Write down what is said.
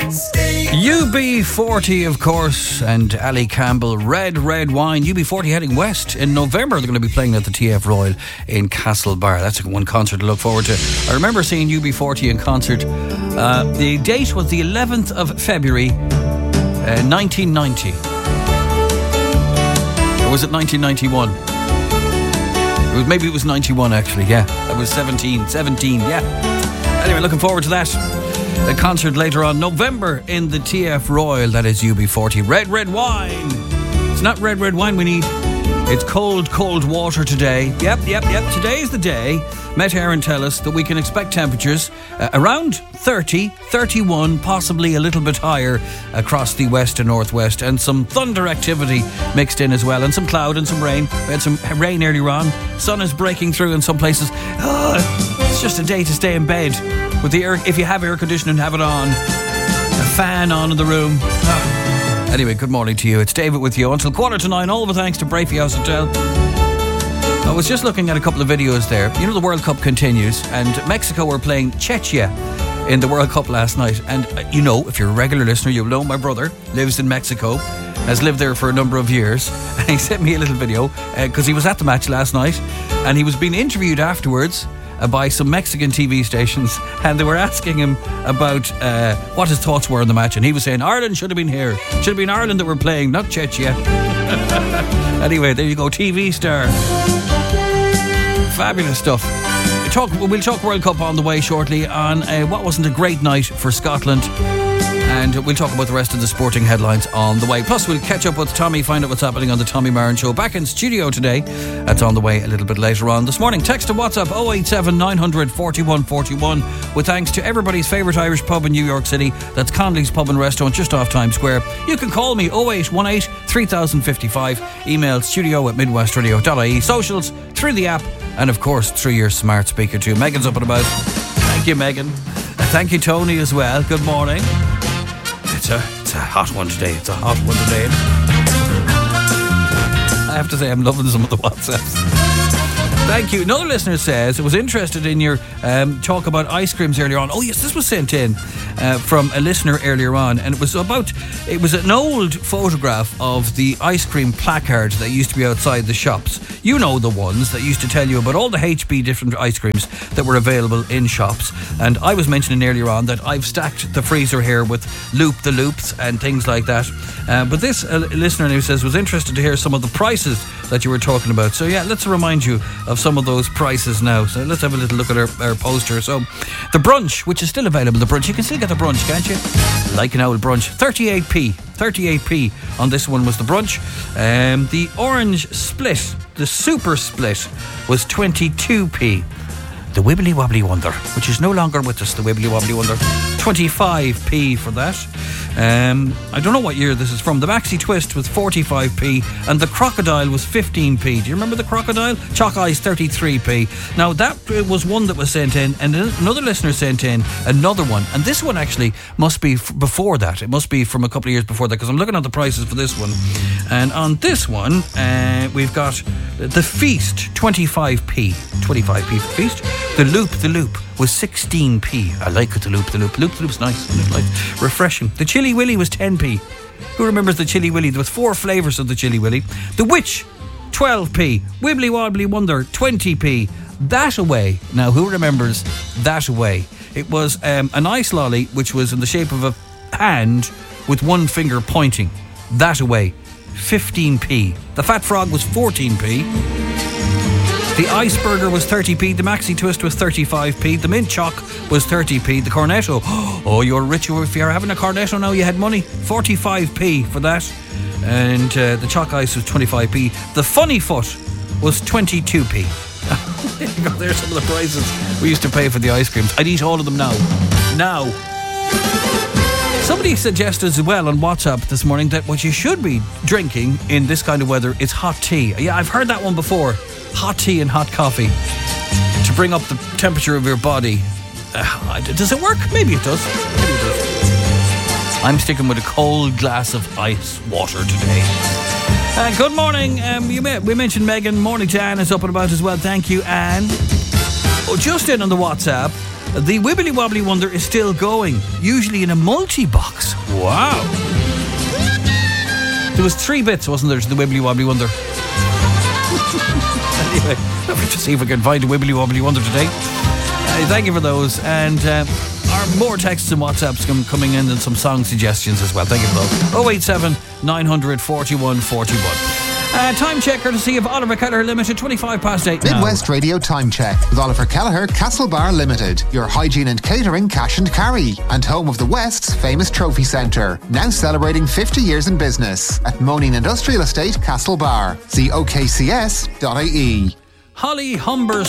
UB40, of course, and Ali Campbell, Red Wine. UB40 heading west in November. They're going to be playing at the TF Royal in Castlebar. That's one concert to look forward to. I remember seeing UB40 in concert. The date was the 11th of February, 1990. Or was it 1991? Maybe it was 91, actually, yeah. I was 17, yeah. Anyway, looking forward to that. A concert later on November in the TF Royal. That is UB40. Red Wine. It's not red wine we need. It's cold water today. Yep. Today is the day Met Éireann tell us that we can expect temperatures around 30, 31, possibly a little bit higher across the west and northwest, and some thunder activity mixed in as well, and some cloud and some rain. We had some rain earlier on. Sun is breaking through in some places. It's just a day to stay in bed with the air, if you have air conditioning, have it on, a fan on in the room. Anyway, good morning to you. It's David with you until 9:15. All of it thanks to Brafey House Hotel. I was just looking at a couple of videos there. You know, the World Cup continues, and Mexico were playing Czechia in the World Cup last night. And you know, if you're a regular listener, you'll know my brother lives in Mexico, has lived there for a number of years, and he sent me a little video because he was at the match last night, and he was being interviewed afterwards by some Mexican TV stations, and they were asking him about what his thoughts were on the match, and he was saying Ireland should have been here. Should have been Ireland that were playing, not Czechia. Anyway, there you go, TV star. Fabulous stuff. We'll talk World Cup on the way shortly on what wasn't a great night for Scotland. And we'll talk about the rest of the sporting headlines on the way. Plus, we'll catch up with Tommy, find out what's happening on the Tommy Marin Show. Back in studio today. That's on the way a little bit later on this morning. Text to WhatsApp 087 900 41 41 with thanks to everybody's favourite Irish pub in New York City. That's Conley's Pub and Restaurant just off Times Square. You can call me 0818 3055. Email studio@midwestradio.ie. Socials through the app and, of course, through your smart speaker too. Megan's up and about. Thank you, Megan. Thank you, Tony, as well. Good morning. It's a hot one today. I have to say I'm loving some of the WhatsApps. Thank you. Another listener says it was interested in your talk about ice creams earlier on. Oh yes, this was sent in from a listener earlier on, and it was an old photograph of the ice cream placards that used to be outside the shops. You know, the ones that used to tell you about all the HB different ice creams that were available in shops. And I was mentioning earlier on that I've stacked the freezer here with Loop the Loops and things like that. But this listener who says was interested to hear some of the prices that you were talking about. So yeah, let's remind you of some of those prices now. So let's have a little look at our poster. So the brunch, which is still available, the brunch, you can still get the brunch, can't you? Like an old brunch. 38p on this one was the brunch. The orange split, the super split, was 22p. The Wibbly Wobbly Wonder, which is no longer with us, the Wibbly Wobbly Wonder, 25p for that. I don't know what year this is from. The Maxi Twist was 45p, and the Crocodile was 15p. Do you remember the Crocodile? Chalk Eyes 33p. Now that was one that was sent in, and another listener sent in another one, and this one actually must be before that. It must be from a couple of years before that, because I'm looking at the prices for this one. And on this one, we've got the Feast, 25p for Feast. The Loop was 16p. I like it, the Loop. The Loop's nice. It's like refreshing. The Chili Willy was 10p. Who remembers the Chili Willy? There was 4 flavours of the Chili Willy. The Witch, 12p. Wibbly Wobbly Wonder, 20p. That Away. Now, who remembers That Away? It was an ice lolly which was in the shape of a hand with one finger pointing. That Away, 15p. The Fat Frog was 14p. The Iceberger was 30p. The Maxi Twist was 35p. The Mint Choc was 30p. The Cornetto, oh, you're rich if you're having a Cornetto now, you had money. 45p for that. And the Chalk Ice was 25p. The Funny Foot was 22p. There's some of the prices we used to pay for the ice creams. I'd eat all of them now. Somebody suggested as well on WhatsApp this morning that what you should be drinking in this kind of weather is hot tea. Yeah, I've heard that one before. Hot tea and hot coffee to bring up the temperature of your body. Does it work? Maybe it does. I'm sticking with a cold glass of ice water today. Good morning. We mentioned Megan. Morning to Anne is up and about as well. Thank you, Anne. Oh, just in on the WhatsApp, The Wibbly Wobbly Wonder is still going, usually in a multi-box. Wow. There was 3 bits, wasn't there, to the Wibbly Wobbly Wonder? Anyway, let's see if we can find a Wibbly Wobbly Wonder today. Thank you for those. And more texts and WhatsApps coming in, and some song suggestions as well. Thank you for those. 087 900 41 41. Time checker to see if Oliver Kelleher Limited, 8:25 now. Midwest Radio Time Check with Oliver Kelleher, Castlebar Limited, your hygiene and catering cash and carry, and home of the West's famous trophy centre. Now celebrating 50 years in business at Moaning Industrial Estate, Castlebar. See okcs.ie. Holly Humber